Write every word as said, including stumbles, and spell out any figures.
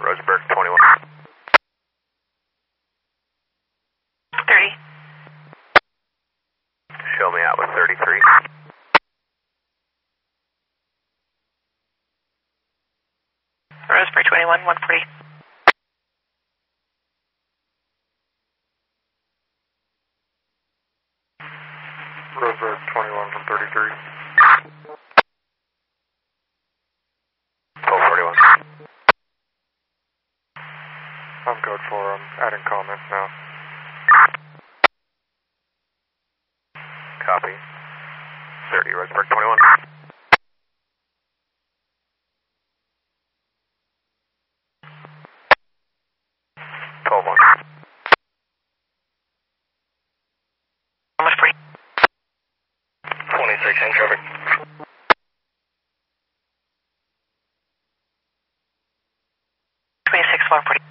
Roseburg twenty-one. thirty. Show me out with thirty-three. Roseburg twenty-one, one forty. Roseburg twenty-one from thirty-three. twelve forty-one. I'm code four. I'm adding comments now. Copy. thirty, Roseburg twenty-one. twelve one. Almost free. twenty-six in traffic. twenty-six, one forty.